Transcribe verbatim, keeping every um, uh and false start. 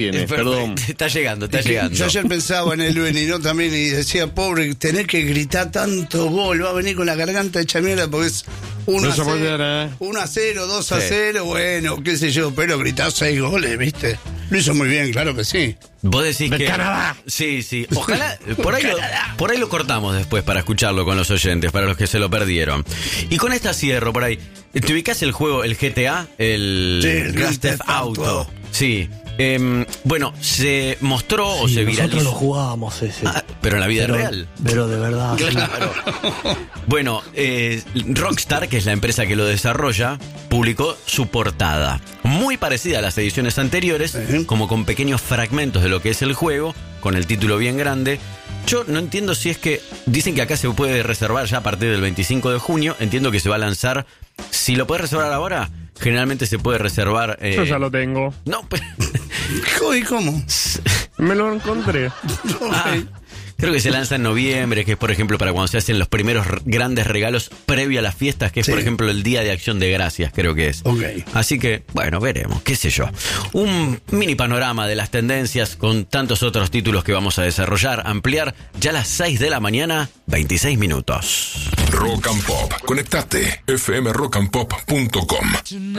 tiene, perdón. Está llegando, está llegando. Yo ayer pensaba en el Benino también y decía, pobre, tener que gritar tanto gol, va a venir con la garganta hecha mierda porque es uno No a se puede cero, ver, ¿eh? uno a cero, dos a Sí. cero, bueno, qué sé yo, pero gritar seis goles, ¿viste? Lo hizo muy bien, claro que sí. Vos decís ¡De que... Canadá! Sí, sí. Ojalá... Por ahí, lo, por ahí lo cortamos después para escucharlo con los oyentes, para los que se lo perdieron. Y con esta cierro por ahí. ¿Te ubicás el juego, el G T A? El, Sí, el Grand Theft Auto. Sí. Eh, bueno, se mostró o Sí, se nosotros viralizó... lo jugábamos ese. Ah, pero en la vida pero, real. Pero de verdad. sí. Claro. Bueno, eh, Rockstar, que es la empresa que lo desarrolla, publicó su portada. Muy parecida a las ediciones anteriores, Sí. como con pequeños fragmentos de lo que es el juego, con el título bien grande. Yo no entiendo si es que... Dicen que acá se puede reservar ya a partir del veinticinco de junio. Entiendo que se va a lanzar... Si lo puedes reservar ahora, generalmente se puede reservar... eh, Yo ya lo tengo. No, pero... ¿Y cómo? Me lo encontré. Ah, creo que se lanza en noviembre, que es, por ejemplo, para cuando se hacen los primeros r- grandes regalos previo a las fiestas, que es, Sí. por ejemplo, el Día de Acción de Gracias, creo que es. Ok. Así que, bueno, veremos, qué sé yo. Un mini panorama de las tendencias con tantos otros títulos que vamos a desarrollar, ampliar, ya a las seis de la mañana, veintiséis minutos. Rock and Pop. Conectate. f m rock and pop punto com.